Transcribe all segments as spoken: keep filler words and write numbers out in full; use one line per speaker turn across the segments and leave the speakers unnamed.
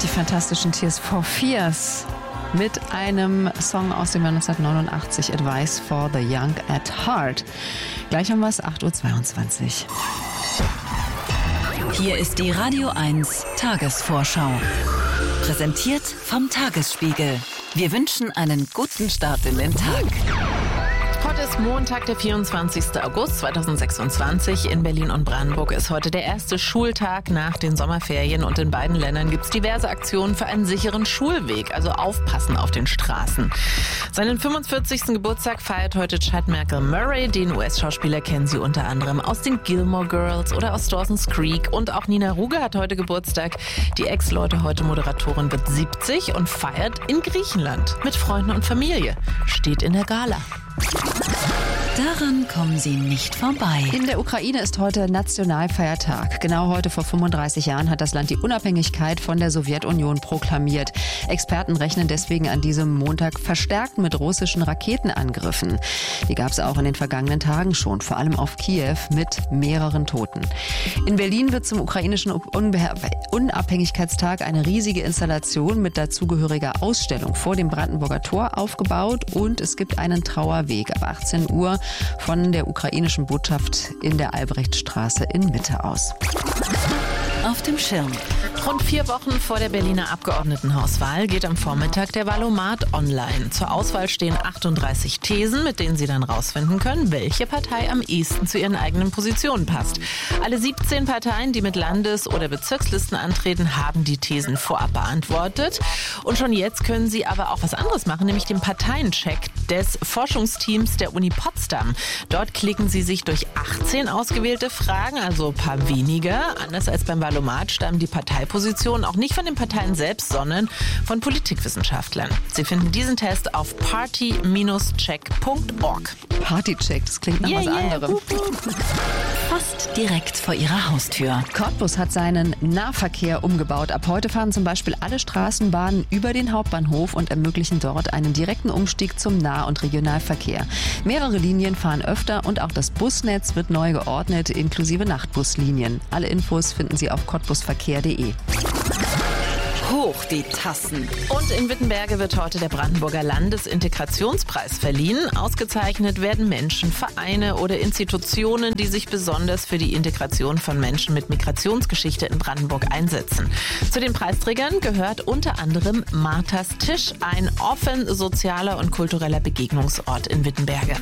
Die fantastischen Tears for Fears mit einem Song aus dem Jahr neunzehnhundertneunundachtzig, Advice for the Young at Heart. Gleich haben wir es, acht Uhr zweiundzwanzig.
Hier ist die Radio eins Tagesvorschau. Präsentiert vom Tagesspiegel. Wir wünschen einen guten Start in den Tag.
Heute ist Montag, der vierundzwanzigster August zweitausendsechsundzwanzig. In Berlin und Brandenburg ist heute der erste Schultag nach den Sommerferien und in beiden Ländern gibt es diverse Aktionen für einen sicheren Schulweg, also aufpassen auf den Straßen. Seinen fünfundvierzigsten Geburtstag feiert heute Chad Michael Murray. Den U S-Schauspieler kennen Sie unter anderem aus den Gilmore Girls oder aus Dawson's Creek. Und auch Nina Ruge hat heute Geburtstag. Die Ex-Leute heute Moderatorin wird siebzig und feiert in Griechenland mit Freunden und Familie. Steht in der Gala.
Daran kommen Sie nicht vorbei.
In der Ukraine ist heute Nationalfeiertag. Genau heute vor fünfunddreißig Jahren hat das Land die Unabhängigkeit von der Sowjetunion proklamiert. Experten rechnen deswegen an diesem Montag verstärkt mit russischen Raketenangriffen. Die gab es auch in den vergangenen Tagen schon, vor allem auf Kiew mit mehreren Toten. In Berlin wird zum ukrainischen Unbe- Unabhängigkeitstag eine riesige Installation mit dazugehöriger Ausstellung vor dem Brandenburger Tor aufgebaut und es gibt einen Trauerweg ab achtzehn Uhr von der ukrainischen Botschaft in der Albrechtstraße in Mitte aus.
Auf dem Schirm.
Rund vier Wochen vor der Berliner Abgeordnetenhauswahl geht am Vormittag der Valomat online. Zur Auswahl stehen achtunddreißig Thesen, mit denen Sie dann rausfinden können, welche Partei am ehesten zu Ihren eigenen Positionen passt. Alle siebzehn Parteien, die mit Landes- oder Bezirkslisten antreten, haben die Thesen vorab beantwortet. Und schon jetzt können Sie aber auch was anderes machen, nämlich den Parteiencheck des Forschungsteams der Uni Potsdam. Dort klicken Sie sich durch achtzehn ausgewählte Fragen, also ein paar weniger. Anders als beim Valomat stammen die Parteipositionen auch nicht von den Parteien selbst, sondern von Politikwissenschaftlern. Sie finden diesen Test auf party Bindestrich check Punkt org.
Partycheck, das klingt nach
Yeah,
was
yeah.
anderem.
Fast direkt vor Ihrer Haustür.
Cottbus hat seinen Nahverkehr umgebaut. Ab heute fahren zum Beispiel alle Straßenbahnen über den Hauptbahnhof und ermöglichen dort einen direkten Umstieg zum Nah- und Regionalverkehr. Mehrere Linien fahren öfter und auch das Busnetz wird neu geordnet, inklusive Nachtbuslinien. Alle Infos finden Sie auf cottbusverkehr punkt de.
Hoch die Tassen.
Und in Wittenberge wird heute der Brandenburger Landesintegrationspreis verliehen. Ausgezeichnet werden Menschen, Vereine oder Institutionen, die sich besonders für die Integration von Menschen mit Migrationsgeschichte in Brandenburg einsetzen. Zu den Preisträgern gehört unter anderem Marthas Tisch, ein offen sozialer und kultureller Begegnungsort in Wittenberge.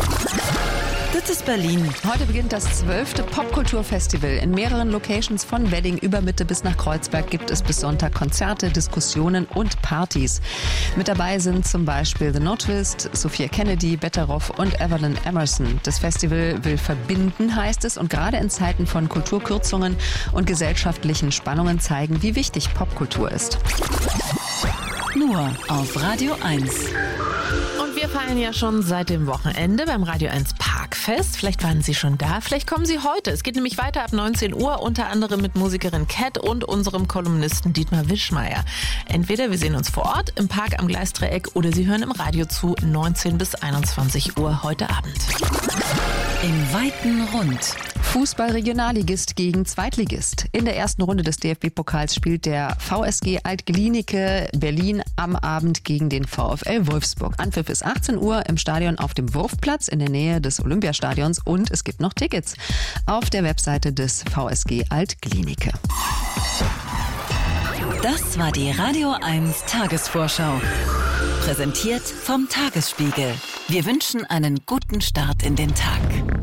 Das ist Berlin.
Heute beginnt das zwölfte Popkulturfestival. In mehreren Locations von Wedding über Mitte bis nach Kreuzberg gibt es bis Sonntag Konzerte, Diskussionen und Partys. Mit dabei sind zum Beispiel The No Twist, Sophia Kennedy, Betteroff und Evelyn Emerson. Das Festival will verbinden, heißt es, und gerade in Zeiten von Kulturkürzungen und gesellschaftlichen Spannungen zeigen, wie wichtig Popkultur ist.
Nur auf Radio eins.
Und wir feiern ja schon seit dem Wochenende beim Radio eins Parkfest. Vielleicht waren Sie schon da, vielleicht kommen Sie heute. Es geht nämlich weiter ab neunzehn Uhr, unter anderem mit Musikerin Cat und unserem Kolumnisten Dietmar Wischmeier. Entweder wir sehen uns vor Ort im Park am Gleisdreieck oder Sie hören im Radio zu, neunzehn bis einundzwanzig Uhr heute Abend.
Im weiten Rund.
Fußball-Regionalligist gegen Zweitligist. In der ersten Runde des D F B-Pokals spielt der V S G Alt-Glienicke Berlin am Abend gegen den VfL Wolfsburg. Anpfiff ist achtzehn Uhr im Stadion auf dem Wurfplatz in der Nähe des Olympiastadions und es gibt noch Tickets auf der Webseite des V S G Alt-Glienicke.
Das war die Radio eins Tagesvorschau. Präsentiert vom Tagesspiegel. Wir wünschen einen guten Start in den Tag.